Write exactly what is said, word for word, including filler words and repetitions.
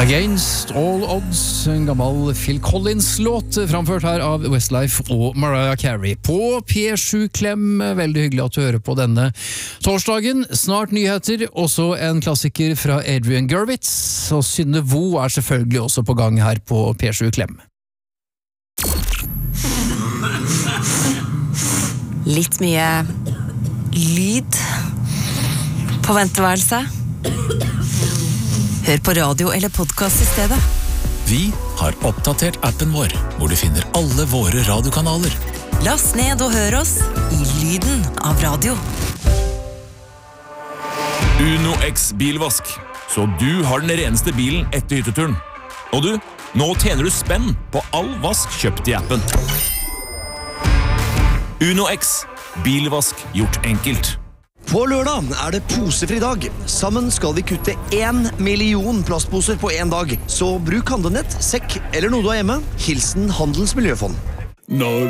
Against All Odds, en gammel Phil Collins-låt, framført her av Westlife og Mariah Carey. På P sju Klem, veldig hyggelig at du hører på denne torsdagen. Snart nyheter, også en klassiker fra Adrian Gurwitz, og Synne Vo er selvfølgelig også på gang her på P sju Klem. Litt mye lyd på venteværelset. Hør på radio eller podcast i stedet. Vi har oppdatert appen vår, hvor du finner alle våre radiokanaler. Last ned og hør oss i lyden av radio. Uno X bilvask, så du har den reneste bilen etter hytteturen. Og du, nå tjener du spenn på all vask kjøpt i appen. Uno X, bilvask gjort enkelt. På lørdag er det posefri dag. Sammen skal vi kutte en million plastposer på en dag. Så bruk handlenett, sekk eller noe du har hjemme. Hilsen Handels Miljøfond. Når